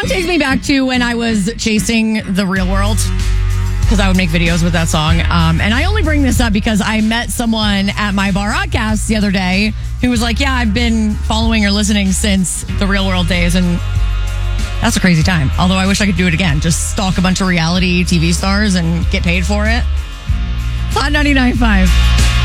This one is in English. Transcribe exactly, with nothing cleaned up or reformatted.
song takes me back to when I was chasing the real world, because I would make videos with that song. Um, and I only bring this up because I met someone at my Barcast the other day who was like, yeah, I've been following or listening since the real world days. And that's a crazy time. Although I wish I could do it again. Just stalk a bunch of reality T V stars and get paid for it. Hot ninety-nine point five.